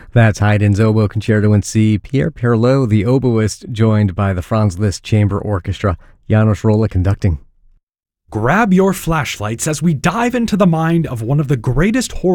That's Haydn's Oboe Concerto in C. Pierre Perlot, the oboist, joined by the Franz Liszt Chamber Orchestra. Janos Rolla conducting. Grab your flashlights as we dive into the mind of one of the greatest horror